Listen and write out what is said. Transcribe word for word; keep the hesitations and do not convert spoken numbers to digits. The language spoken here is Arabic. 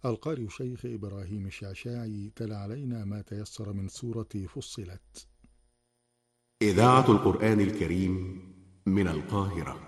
القارئ الشيخ إبراهيم الشعشاعي تلا علينا ما تيسر من سورة فصلت. إذاعة القرآن الكريم من القاهرة.